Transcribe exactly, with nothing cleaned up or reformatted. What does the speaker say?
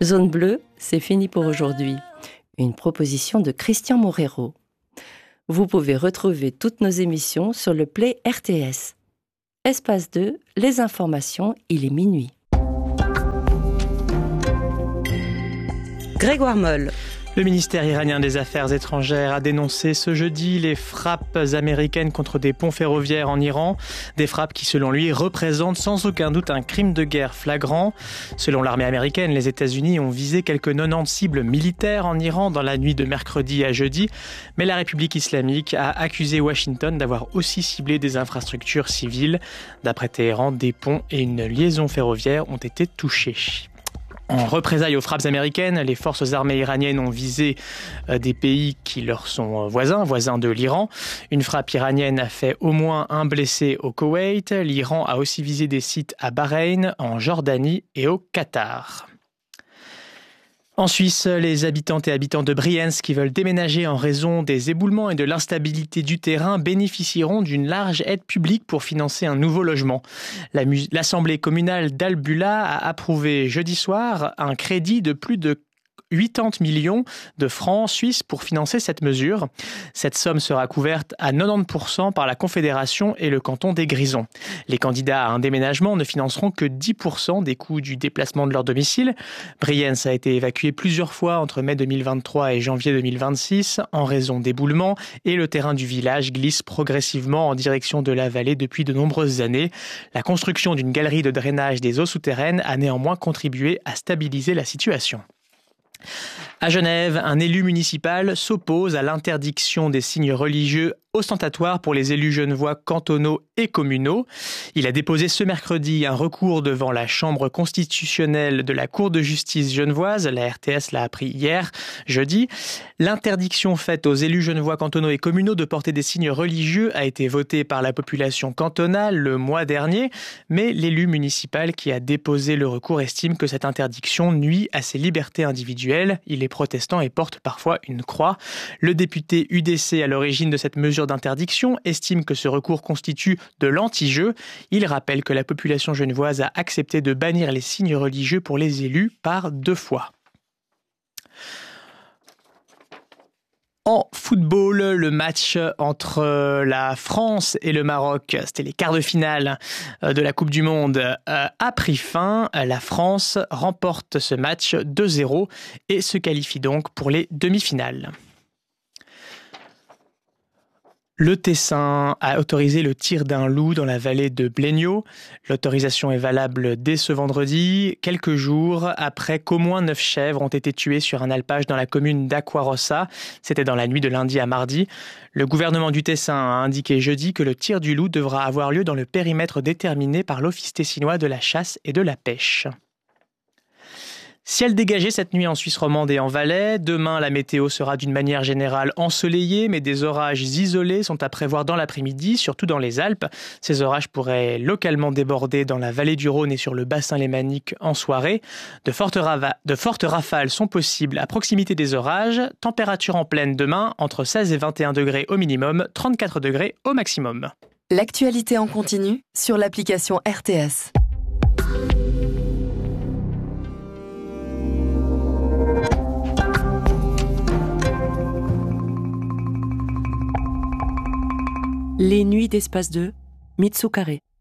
Zone bleue, c'est fini pour aujourd'hui. Une proposition de Christian Morero. Vous pouvez retrouver toutes nos émissions sur le Play R T S. Espace deux, les informations, il est minuit. Grégoire Moll. Le ministère iranien des Affaires étrangères a dénoncé ce jeudi les frappes américaines contre des ponts ferroviaires en Iran. Des frappes qui, selon lui, représentent sans aucun doute un crime de guerre flagrant. Selon l'armée américaine, les États-Unis ont visé quelques quatre-vingt-dix cibles militaires en Iran dans la nuit de mercredi à jeudi. Mais la République islamique a accusé Washington d'avoir aussi ciblé des infrastructures civiles. D'après Téhéran, des ponts et une liaison ferroviaire ont été touchés. En représailles aux frappes américaines, les forces armées iraniennes ont visé des pays qui leur sont voisins, voisins de l'Iran. Une frappe iranienne a fait au moins un blessé au Koweït. L'Iran a aussi visé des sites à Bahreïn, en Jordanie et au Qatar. En Suisse, les habitantes et habitants de Brienz qui veulent déménager en raison des éboulements et de l'instabilité du terrain bénéficieront d'une large aide publique pour financer un nouveau logement. La mus- L'Assemblée communale d'Albula a approuvé jeudi soir un crédit de plus de quatre-vingt-dix millions de francs suisses pour financer cette mesure. Cette somme sera couverte à quatre-vingt-dix pour cent par la Confédération et le canton des Grisons. Les candidats à un déménagement ne financeront que dix pour cent des coûts du déplacement de leur domicile. Brienz a été évacué plusieurs fois entre mai deux mille vingt-trois et janvier deux mille vingt-six en raison d'éboulements et le terrain du village glisse progressivement en direction de la vallée depuis de nombreuses années. La construction d'une galerie de drainage des eaux souterraines a néanmoins contribué à stabiliser la situation. À Genève, un élu municipal s'oppose à l'interdiction des signes religieux ostentatoire pour les élus genevois cantonaux et communaux. Il a déposé ce mercredi un recours devant la Chambre constitutionnelle de la Cour de justice genevoise. La R T S l'a appris hier, jeudi. L'interdiction faite aux élus genevois cantonaux et communaux de porter des signes religieux a été votée par la population cantonale le mois dernier, mais l'élu municipal qui a déposé le recours estime que cette interdiction nuit à ses libertés individuelles. Il est protestant et porte parfois une croix. Le député U D C à l'origine de cette mesure d'interdiction estime que ce recours constitue de l'anti-jeu. Il rappelle que la population genevoise a accepté de bannir les signes religieux pour les élus par deux fois. En football, le match entre la France et le Maroc, c'était les quarts de finale de la Coupe du Monde, a pris fin. La France remporte ce match deux zéro et se qualifie donc pour les demi-finales. Le Tessin a autorisé le tir d'un loup dans la vallée de Blégneux. L'autorisation est valable dès ce vendredi, quelques jours après qu'au moins neuf chèvres ont été tuées sur un alpage dans la commune d'Aqua-Rossa. C'était dans la nuit de lundi à mardi. Le gouvernement du Tessin a indiqué jeudi que le tir du loup devra avoir lieu dans le périmètre déterminé par l'Office tessinois de la chasse et de la pêche. Ciel dégagé cette nuit en Suisse romande et en Valais. Demain, la météo sera d'une manière générale ensoleillée, mais des orages isolés sont à prévoir dans l'après-midi, surtout dans les Alpes. Ces orages pourraient localement déborder dans la vallée du Rhône et sur le bassin lémanique en soirée. De fortes, rava- de fortes rafales sont possibles à proximité des orages. Température en pleine demain, entre seize et vingt et un degrés au minimum, trente-quatre degrés au maximum. L'actualité en continu sur l'application R T S. Les nuits d'Espace deux, Mitsukare.